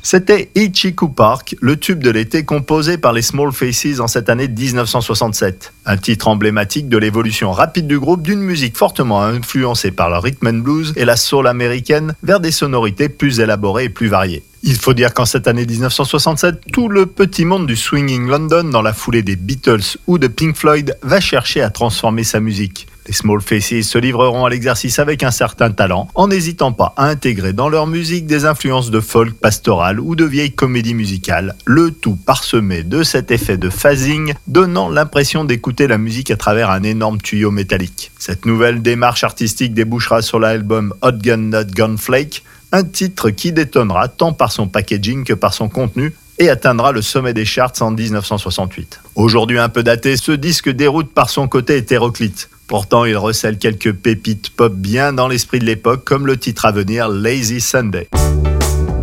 C'était Itchy-Coo Park, le tube de l'été composé par les Small Faces en cette année 1967. Un titre emblématique de l'évolution rapide du groupe d'une musique fortement influencée par le rhythm and blues et la soul américaine vers des sonorités plus élaborées et plus variées. Il faut dire qu'en cette année 1967, tout le petit monde du swinging London, dans la foulée des Beatles ou de Pink Floyd, va chercher à transformer sa musique. Les Small Faces se livreront à l'exercice avec un certain talent, en n'hésitant pas à intégrer dans leur musique des influences de folk pastoral ou de vieilles comédies musicales, le tout parsemé de cet effet de phasing, donnant l'impression d'écouter la musique à travers un énorme tuyau métallique. Cette nouvelle démarche artistique débouchera sur l'album Hot Gun Not Gun Flake, un titre qui détonnera tant par son packaging que par son contenu et atteindra le sommet des charts en 1968. Aujourd'hui un peu daté, ce disque déroute par son côté hétéroclite. Pourtant, il recèle quelques pépites pop bien dans l'esprit de l'époque, comme le titre à venir Lazy Sunday.